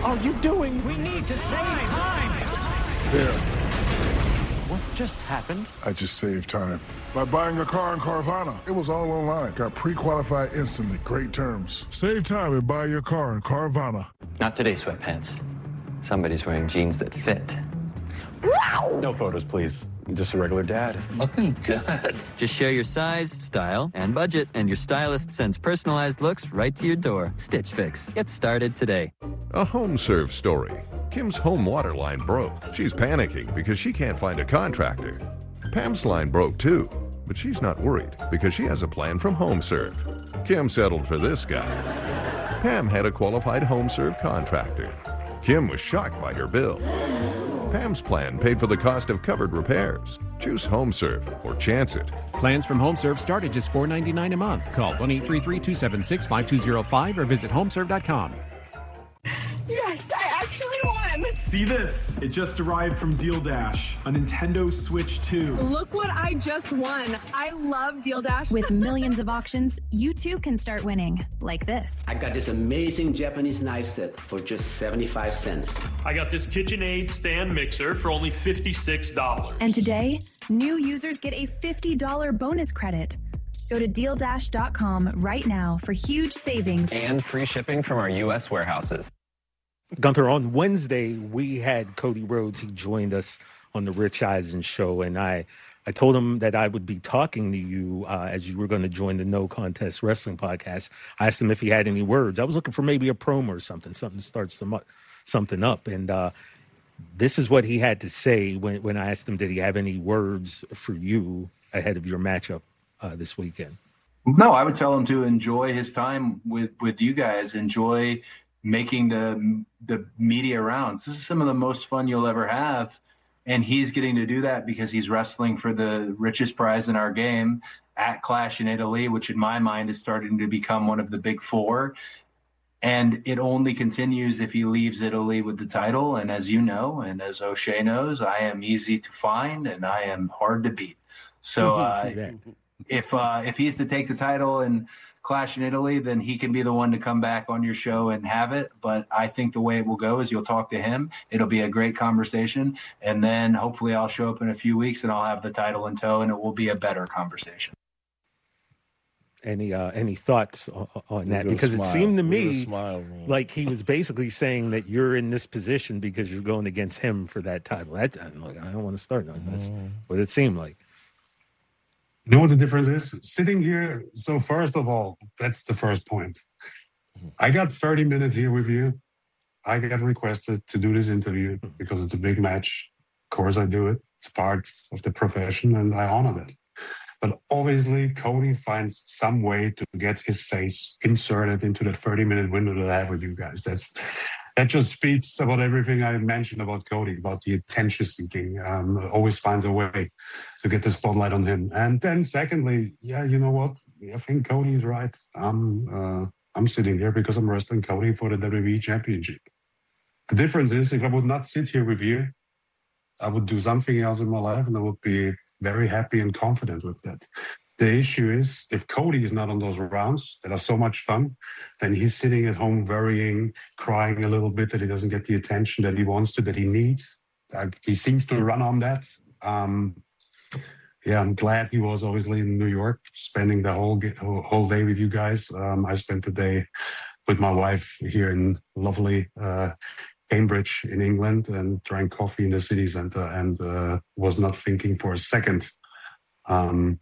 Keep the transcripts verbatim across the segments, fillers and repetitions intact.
are you doing? We need to save time. There. What just happened? I just saved time. By buying a car in Carvana. It was all online. Got pre-qualified instantly. Great terms. Save time and buy your car in Carvana. Not today, sweatpants. Somebody's wearing jeans that fit. Wow! No photos, please. I'm just a regular dad. Looking good. Just share your size, style, and budget, and your stylist sends personalized looks right to your door. Stitch Fix. Get started today. A HomeServe story. Kim's home water line broke. She's panicking because she can't find a contractor. Pam's line broke too, but she's not worried because she has a plan from HomeServe. Kim settled for this guy. Pam had a qualified HomeServe contractor. Kim was shocked by her bill. Pam's plan paid for the cost of covered repairs. Choose HomeServe or chance it. Plans from HomeServe start at just four dollars and ninety-nine cents a month. Call one eight three three, two seven six, five two zero five or visit homeserve dot com. Yes, I actually won! See this? It just arrived from Deal Dash, a Nintendo Switch two. Look what I just won. I love Deal Dash. With millions of auctions, you too can start winning, like this. I got this amazing Japanese knife set for just seventy-five cents. I got this KitchenAid stand mixer for only fifty-six dollars. And today, new users get a fifty dollars bonus credit. Go to deal dash dot com right now for huge savings. And free shipping from our U S warehouses. Gunther, on Wednesday, we had Cody Rhodes. He joined us on the Rich Eisen show, and I, I told him that I would be talking to you uh, as you were going to join the No Contest Wrestling podcast. I asked him if he had any words. I was looking for maybe a promo or something, something starts some, something up. And uh, this is what he had to say when, when I asked him, did he have any words for you ahead of your matchup uh, this weekend? No, I would tell him to enjoy his time with, with you guys, enjoy making the the media rounds. This is some of the most fun you'll ever have, and he's getting to do that because he's wrestling for the richest prize in our game at Clash in Italy, which in my mind is starting to become one of the big four, and it only continues if he leaves Italy with the title. And as you know, and as O'Shea knows, I am easy to find and I am hard to beat. So uh, if uh, if he's to take the title and Clash in Italy, then he can be the one to come back on your show and have it. But I think the way it will go is you'll talk to him. It'll be a great conversation. And then hopefully I'll show up in a few weeks and I'll have the title in tow and it will be a better conversation. Any uh, any thoughts on, on that? Because smile. It seemed to me smile, like he was basically saying that you're in this position because you're going against him for that title. That's, I'm like, I don't want to start on that. That's what it seemed like. You know what the difference is? Sitting here, so first of all, that's the first point. I got thirty minutes here with you. I got requested to do this interview because it's a big match. Of course I do it. It's part of the profession and I honor that. But obviously Cody finds some way to get his face inserted into that thirty-minute window that I have with you guys. That's That just speaks about everything I mentioned about Cody, about the attention seeking. Um, always finds a way to get the spotlight on him. And then secondly, yeah, you know what? I think Cody is right. I'm, uh, I'm sitting here because I'm wrestling Cody for the W W E Championship. The difference is if I would not sit here with you, I would do something else in my life and I would be very happy and confident with that. The issue is if Cody is not on those rounds that are so much fun, then he's sitting at home worrying, crying a little bit that he doesn't get the attention that he wants to, that he needs. Uh, he seems to run on that. Um, yeah, I'm glad he was obviously in New York, spending the whole whole day with you guys. Um, I spent the day with my wife here in lovely uh, Cambridge in England and drank coffee in the city center and uh, was not thinking for a second um,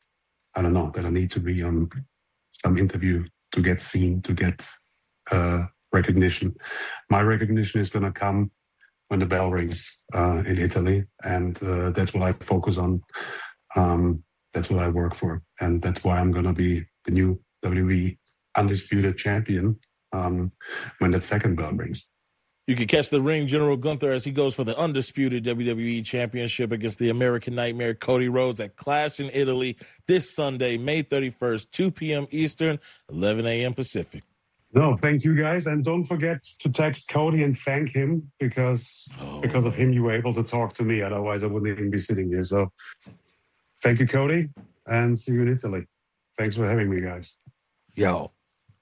I don't know, that I need to be on some interview to get seen, to get uh, recognition. My recognition is going to come when the bell rings uh, in Italy, and uh, that's what I focus on. Um, that's what I work for, and that's why I'm going to be the new W W E Undisputed Champion um, when that second bell rings. You can catch the Ring General Gunther as he goes for the undisputed W W E Championship against the American Nightmare Cody Rhodes at Clash in Italy this Sunday, May thirty-first, two p.m. Eastern, eleven a.m. Pacific. No, thank you guys. And don't forget to text Cody and thank him because oh. because of him you were able to talk to me. Otherwise, I wouldn't even be sitting here. So thank you, Cody, and see you in Italy. Thanks for having me, guys. Yo.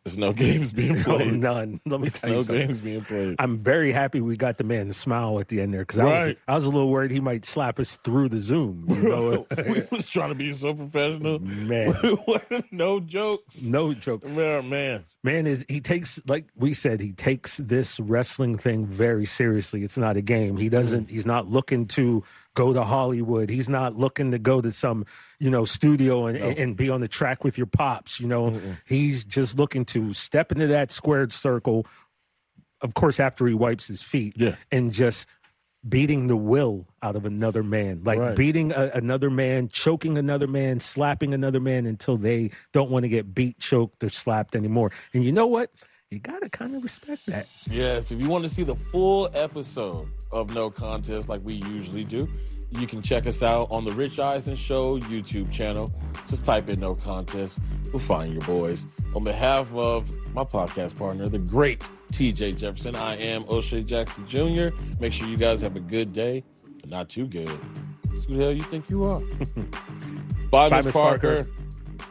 There's no games being played. No, none. Let me tell no you something. games being played. I'm very happy we got the man to smile at the end there because I, Right. was, I was a little worried he might slap us through the Zoom. You know? We was trying to be so professional. Man. No jokes. No joke. Man, man. Man, is he takes, like we said, he takes this wrestling thing very seriously. It's not a game. He doesn't, he's not looking to go to Hollywood. He's not looking to go to some, you know, studio and, No. and be on the track with your pops, you know. Mm-mm. He's just looking to step into that squared circle, of course, after he wipes his feet, Yeah. and just beating the will out of another man, like Right. beating a, another man, choking another man, slapping another man until they don't want to get beat, choked, or slapped anymore. And you know what? You got to kind of respect that. Yes, if you want to see the full episode of No Contest like we usually do, you can check us out on the Rich Eisen Show YouTube channel. Just type in No Contest. We'll find your boys. On behalf of my podcast partner, the great T J Jefferson, I am O'Shea Jackson Junior Make sure you guys have a good day, but not too good. Who the hell you think you are? Bye, Bye, Miss Miss Parker. Parker.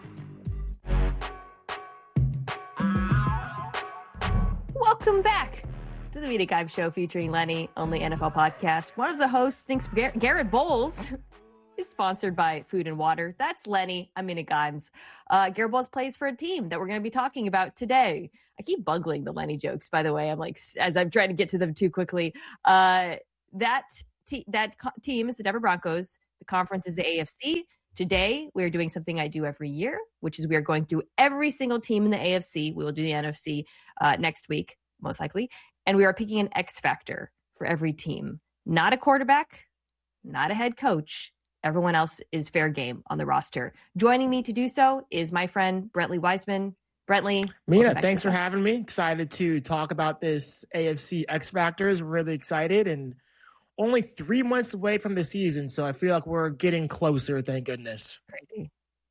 Welcome back to the Media Guide Show featuring Lenny, only N F L podcast. One of the hosts thinks Gar- Garrett Bowles is sponsored by Food and Water. That's Lenny. I'm Mina Gimes. Uh, Garrett Bowles plays for a team that we're going to be talking about today. I keep bungling the Lenny jokes, by the way. I'm like, as I'm trying to get to them too quickly. Uh, that te- that co- team is the Denver Broncos. The conference is the A F C. Today, we are doing something I do every year, which is we are going through every single team in the A F C. We will do the N F C uh, next week, most likely. And we are picking an X factor for every team. Not a quarterback, not a head coach. Everyone else is fair game on the roster. Joining me to do so is my friend Brentley Wiseman. Brentley. Mina, thanks for having me. Excited to talk about this A F C X Factors. Really excited, and only three months away from the season, so I feel like we're getting closer, thank goodness. Crazy.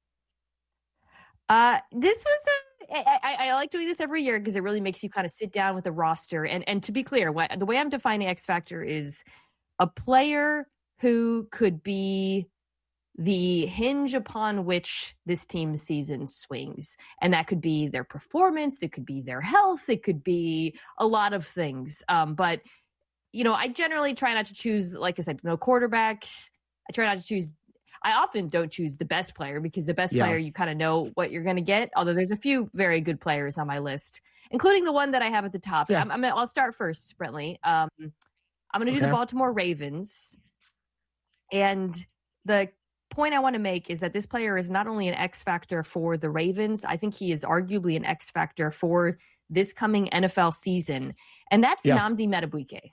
Uh, this was a, I, I, I like doing this every year because it really makes you kind of sit down with the roster. And and to be clear, what, the way I'm defining X Factor is a player who could be the hinge upon which this team's season swings. And that could be their performance, it could be their health, it could be a lot of things. Um, but, you know, I generally try not to choose, like I said, no quarterbacks. I try not to choose, I often don't choose the best player because the best Yeah. player, you kind of know what you're going to get. Although there's a few very good players on my list, including the one that I have at the top. Yeah. I'm, I'm, I'll start first, Brentley. Um, I'm going to do the Okay. Baltimore Ravens. And the point I want to make is that this player is not only an X factor for the Ravens, I think he is arguably an X factor for this coming N F L season. And that's Yeah. Nnamdi Madubuike,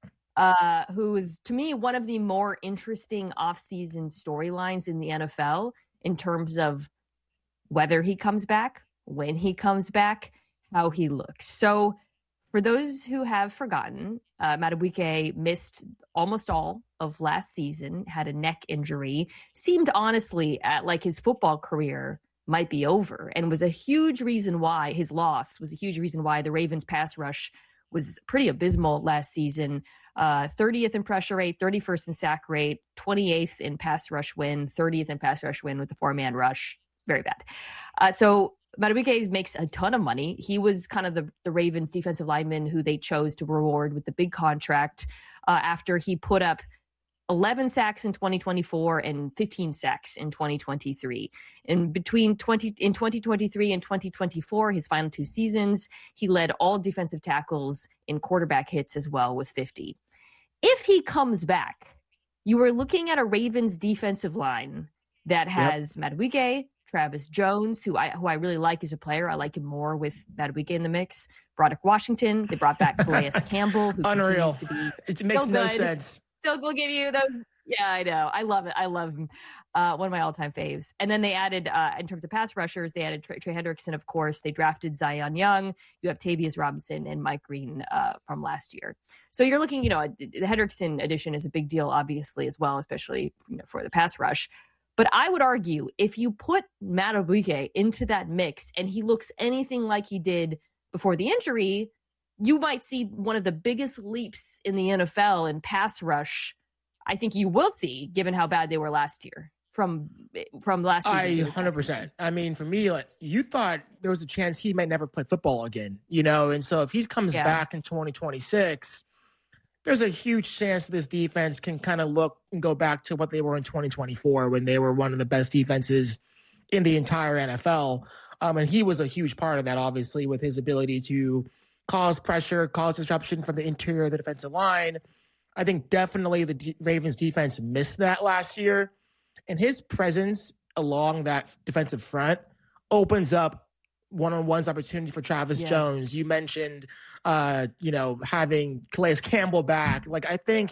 uh, who is, to me, one of the more interesting offseason storylines in the N F L in terms of whether he comes back, when he comes back, how he looks. So for those who have forgotten, uh, Madubuike missed almost all of last season, had a neck injury, seemed honestly at like his football career might be over, and was a huge reason why his loss was a huge reason why the Ravens pass rush was pretty abysmal last season. Uh, thirtieth in pressure rate, thirty-first in sack rate, twenty-eighth in pass rush win, thirtieth in pass rush win with the four-man rush. Very bad. Uh, so Madubuike makes a ton of money. He was kind of the, the Ravens defensive lineman who they chose to reward with the big contract uh, after he put up eleven sacks in twenty twenty-four and fifteen sacks in twenty twenty-three. In between twenty in twenty twenty-three and twenty twenty-four, his final two seasons, he led all defensive tackles in quarterback hits as well with fifty. If he comes back, you are looking at a Ravens defensive line that has yep. Madubuike, Travis Jones, who I who I really like as a player. I like him more with Madubuike in the mix. Broderick Washington. They brought back Calais Campbell, who Unreal. continues to be It makes still no good. sense. Still will give you those. Yeah, I know. I love it. I love him. Uh, one of my all-time faves. And then they added, uh, in terms of pass rushers, they added Trey, Trey Hendrickson, of course. They drafted Zion Young. You have Tavius Robinson and Mike Green uh, from last year. So you're looking, you know, the Hendrickson addition is a big deal, obviously, as well, especially you know, for the pass rush. But I would argue if you put Madubuike into that mix and he looks anything like he did before the injury, you might see one of the biggest leaps in the N F L in pass rush I think you will see, given how bad they were last year from from last season. I one hundred percent. I mean, for me, like you thought there was a chance he might never play football again, you know, and so if he comes Yeah. back in twenty twenty-six, there's a huge chance this defense can kind of look and go back to what they were in twenty twenty-four when they were one of the best defenses in the entire N F L. Um, and he was a huge part of that, obviously, with his ability to cause pressure, cause disruption from the interior of the defensive line. I think definitely the D- Ravens defense missed that last year. And his presence along that defensive front opens up one-on-one's opportunity for Travis Yeah. Jones. You mentioned, uh, you know, having Calais Campbell back. Like, I think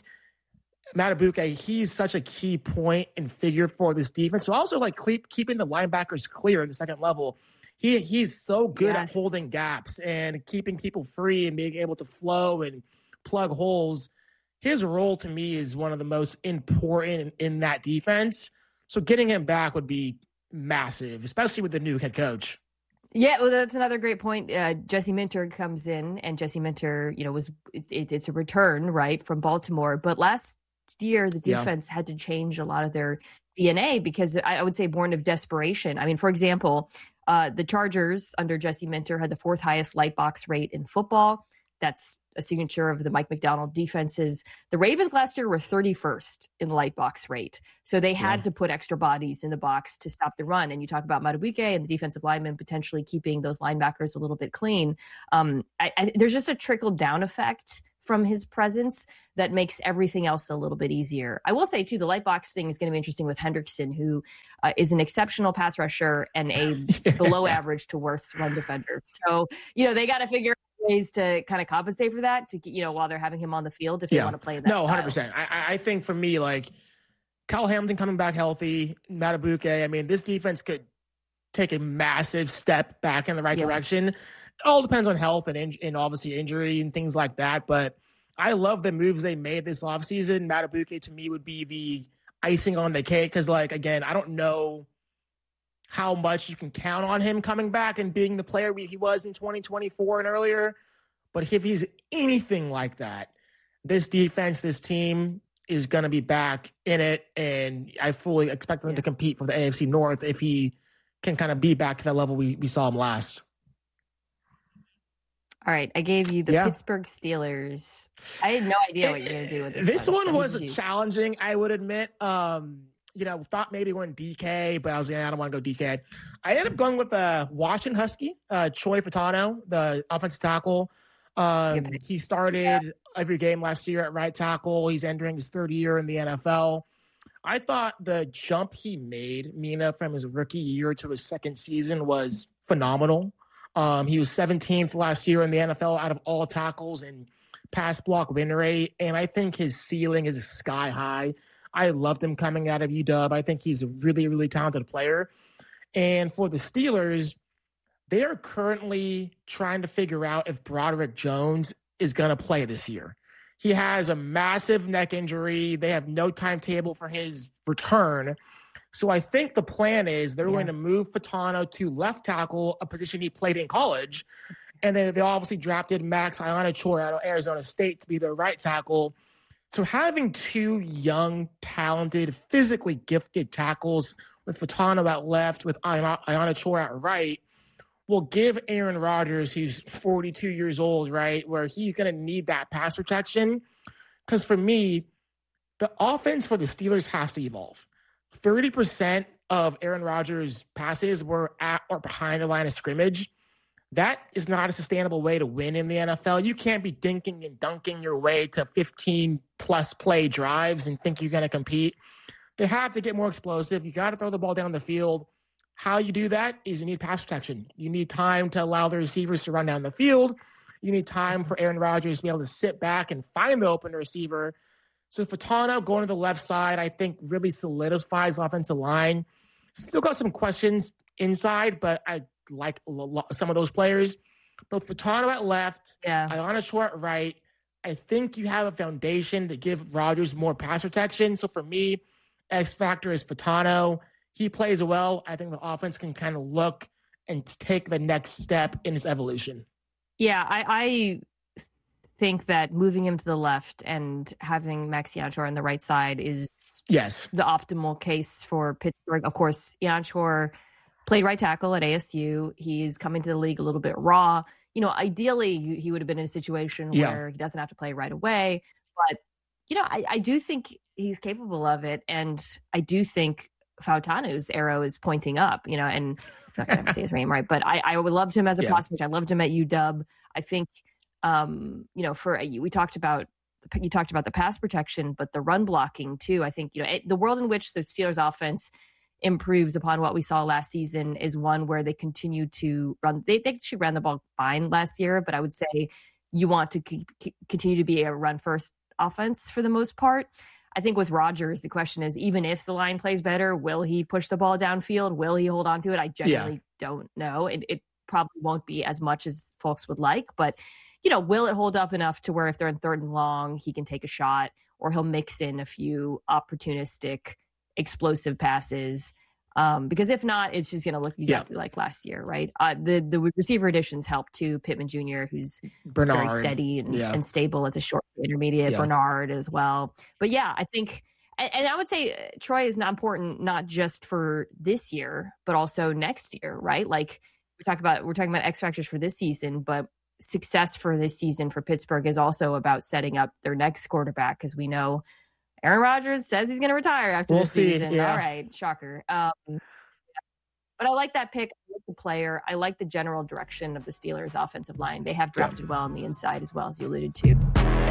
Madubuike, he's such a key point and figure for this defense, but also like keep, keeping the linebackers clear in the second level. He he's so good Yes. at holding gaps and keeping people free and being able to flow and plug holes. His role to me is one of the most important in, in that defense. So getting him back would be massive, especially with the new head coach. Yeah, well, that's another great point. Uh, Jesse Minter comes in, and Jesse Minter, you know, was it, it, it's a return, right, from Baltimore. But last year, the Yeah. defense had to change a lot of their D N A because I, I would say born of desperation. I mean, for example, uh, the Chargers under Jesse Minter had the fourth highest light box rate in football. That's a signature of the Mike McDonald defenses. The Ravens last year were thirty-first in the light box rate. So they had Yeah. to put extra bodies in the box to stop the run. And you talk about Madubuike and the defensive linemen potentially keeping those linebackers a little bit clean. Um, I, I, there's just a trickle down effect from his presence that makes everything else a little bit easier. I will say, too, the light box thing is going to be interesting with Hendrickson, who uh, is an exceptional pass rusher and a below average to worse run defender. So, you know, they got to figure out ways to kind of compensate for that, to you know, while they're having him on the field if they want to play in that No, style. one hundred percent. I, I- I think for me, like, Kyle Hamilton coming back healthy, Madubuike, I mean, this defense could take a massive step back in the right Yeah. direction. It all depends on health and, in, and obviously injury and things like that. But I love the moves they made this offseason. Madubuike, to me, would be the icing on the cake because, like, again, I don't know how much you can count on him coming back and being the player he was in twenty twenty-four and earlier. But if he's anything like that, this defense, this team is going to be back in it. And I fully expect them Yeah. to compete for the A F C North if he can kind of be back to that level we, we saw him last. All right, I gave you the Yeah. Pittsburgh Steelers. I had no idea what you're going to do with this. This one, one so was did you? challenging, I would admit. Um, you know, thought maybe going D K, but I was like, I don't want to go D K. I ended up going with the Washington Husky, uh, Troy Fatano, the offensive tackle. Um, he started every game last year at right tackle. He's entering his third year in the N F L. I thought the jump he made, Mina, from his rookie year to his second season was phenomenal. Um, he was seventeenth last year in the N F L out of all tackles and pass block win rate. And I think his ceiling is sky high. I loved him coming out of U W. I think he's a really, really talented player. And for the Steelers, they are currently trying to figure out if Broderick Jones is going to play this year. He has a massive neck injury. They have no timetable for his return. So I think the plan is they're Yeah. going to move Fatano to left tackle, a position he played in college. And then they obviously drafted Max Ionachor out of Arizona State to be their right tackle. So having two young, talented, physically gifted tackles with Fatano at left, with Ionachor at right, will give Aaron Rodgers, who's forty-two years old, right, where he's going to need that pass protection. Because for me, the offense for the Steelers has to evolve. thirty percent of Aaron Rodgers' passes were at or behind the line of scrimmage. That is not a sustainable way to win in the N F L. You can't be dinking and dunking your way to fifteen-plus play drives and think you're going to compete. They have to get more explosive. You got to throw the ball down the field. How you do that is you need pass protection. You need time to allow the receivers to run down the field. You need time for Aaron Rodgers to be able to sit back and find the open receiver. So Fatano going to the left side, I think, really solidifies the offensive line. Still got some questions inside, but I like some of those players. But Fatano at left, yeah. Ionachor at right, I think you have a foundation to give Rodgers more pass protection. So for me, X factor is Fatano. He plays well. I think the offense can kind of look and take the next step in its evolution. Yeah, I, I think that moving him to the left and having Max Ianchuar on the right side is yes the optimal case for Pittsburgh. Of course, Ianchuar played right tackle at A S U. He's coming to the league a little bit raw. You know, ideally, he would have been in a situation Yeah. where he doesn't have to play right away. But, you know, I, I do think he's capable of it. And I do think Fautanu's arrow is pointing up, you know, and I'm not going to say his name right, but I, I loved him as a Yeah. prospect. I loved him at U W. I think, um, you know, for we talked about you talked about the pass protection, but the run blocking too. I think, you know, it, the world in which the Steelers offense improves upon what we saw last season is one where they continue to run. They, they actually ran the ball fine last year, but I would say you want to keep, keep, continue to be a run first offense for the most part. I think with Rodgers, the question is, even if the line plays better, will he push the ball downfield? Will he hold on to it? I genuinely Yeah. don't know. It, it probably won't be as much as folks would like, but you know, will it hold up enough to where if they're in third and long, he can take a shot, or he'll mix in a few opportunistic, explosive passes? Um, because if not, it's just going to look exactly yeah. like last year, right? Uh, the the receiver additions help too. Pittman Junior, who's Bernard. very steady and, yeah. and stable as a short intermediate. Yeah. Bernard as well. But yeah, I think, and, and I would say Troy is not important, not just for this year, but also next year, right? Like we talk about, we're talking about X factors for this season, but success for this season for Pittsburgh is also about setting up their next quarterback, because we know Aaron Rodgers says he's going to retire after we'll this see. season. Yeah. All right, shocker. Um, but I like that pick. I like the player. I like the general direction of the Steelers' offensive line. They have drafted well on the inside as well, as you alluded to.